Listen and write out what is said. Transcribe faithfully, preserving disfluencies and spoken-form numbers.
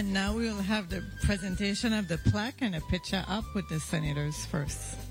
And now we'll have the presentation of the plaque and a picture up with the senators first.